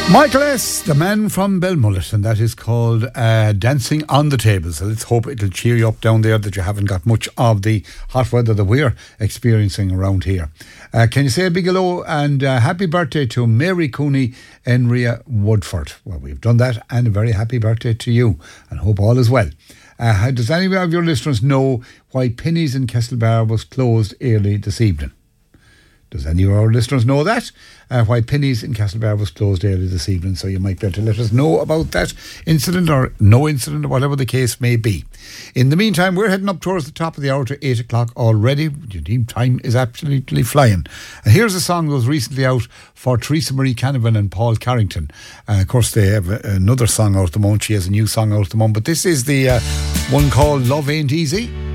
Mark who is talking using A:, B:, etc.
A: Michael S., the man from Belmullet, and that is called Dancing on the Table. So let's hope it'll cheer you up down there that you haven't got much of the hot weather that we're experiencing around here. Can you say a big hello and happy birthday to Mary Cooney and Ria Woodford? Well, we've done that, and a very happy birthday to you, and hope all is well. Does any of your listeners know why Penny's in Castlebar was closed early this evening? Does any of our listeners know that? Why Penny's in Castlebar was closed early this evening, so you might be able to let us know about that incident or no incident or whatever the case may be. In the meantime, we're heading up towards the top of the hour to 8 o'clock already. Time is absolutely flying. And here's a song that was recently out for Teresa Marie Canavan and Paul Carrington. Of course, they have another song out at the moment. She has a new song out at the moment, but this is the one called Love Ain't Easy.